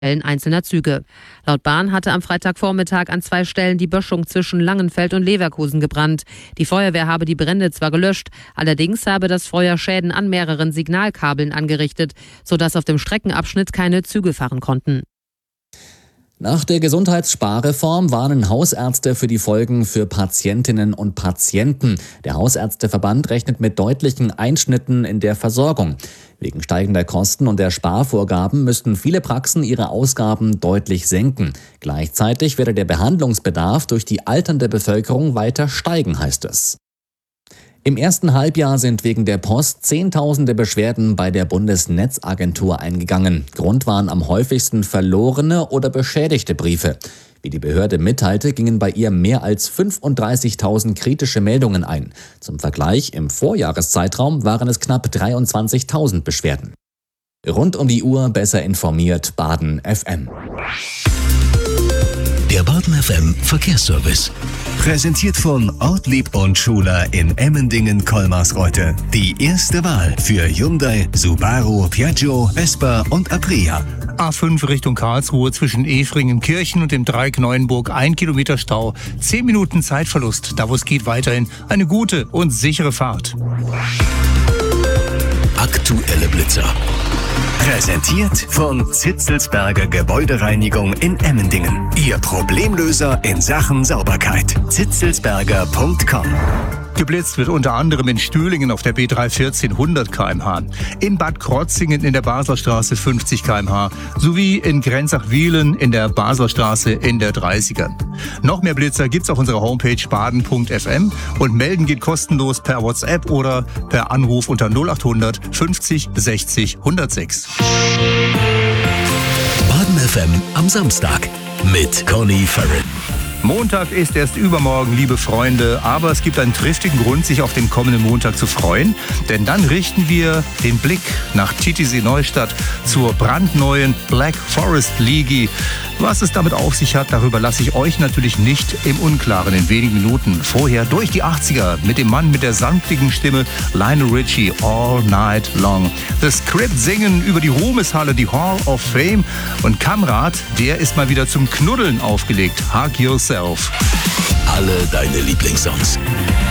einzelner Züge. Laut Bahn hatte am Freitagvormittag an 2 Stellen die Böschung zwischen Langenfeld und Leverkusen gebrannt. Die Feuerwehr habe die Brände zwar gelöscht, allerdings habe das Feuer Schäden an mehreren Signalkabeln angerichtet, sodass auf dem Streckenabschnitt keine Züge fahren konnten. Nach der Gesundheitssparreform warnen Hausärzte für die Folgen für Patientinnen und Patienten. Der Hausärzteverband rechnet mit deutlichen Einschnitten in der Versorgung. Wegen steigender Kosten und der Sparvorgaben müssten viele Praxen ihre Ausgaben deutlich senken. Gleichzeitig werde der Behandlungsbedarf durch die alternde Bevölkerung weiter steigen, heißt es. Im ersten Halbjahr sind wegen der Post Zehntausende Beschwerden bei der Bundesnetzagentur eingegangen. Grund waren am häufigsten verlorene oder beschädigte Briefe. Wie die Behörde mitteilte, gingen bei ihr mehr als 35.000 kritische Meldungen ein. Zum Vergleich, im Vorjahreszeitraum waren es knapp 23.000 Beschwerden. Rund um die Uhr besser informiert Baden FM. Der Baden FM Verkehrsservice. Präsentiert von Ortlieb und Schuler in Emmendingen-Kolmarsreuth. Die erste Wahl für Hyundai, Subaru, Piaggio, Vespa und Aprilia. A5 Richtung Karlsruhe zwischen Efringen-Kirchen und dem Dreieck Neuenburg 1 Kilometer Stau. 10 Minuten Zeitverlust. Davos geht weiterhin eine gute und sichere Fahrt. Aktuelle Blitzer. Präsentiert von Zitzelsberger Gebäudereinigung in Emmendingen. Ihr Problemlöser in Sachen Sauberkeit. zitzelsberger.com. Geblitzt wird unter anderem in Stühlingen auf der B314 100 km/h, in Bad Krotzingen in der Baslerstraße 50 km/h sowie in Grenzach-Wielen in der Baslerstraße in der 30er. Noch mehr Blitzer gibt's auf unserer Homepage baden.fm und melden geht kostenlos per WhatsApp oder per Anruf unter 0800 50 60 106. Baden FM am Samstag mit Conny Farren. Montag ist erst übermorgen, liebe Freunde, aber es gibt einen triftigen Grund, sich auf den kommenden Montag zu freuen, denn dann richten wir den Blick nach Titisee Neustadt zur brandneuen Black Forest Ligi. Was es damit auf sich hat, darüber lasse ich euch natürlich nicht im Unklaren in wenigen Minuten. Vorher durch die 80er mit dem Mann mit der sanftigen Stimme Lionel Richie, All Night Long. The Script singen über die Ruhmeshalle, die Hall of Fame, und Kamrat, der ist mal wieder zum Knuddeln aufgelegt. Hug Yourself. Alle deine Lieblingssongs.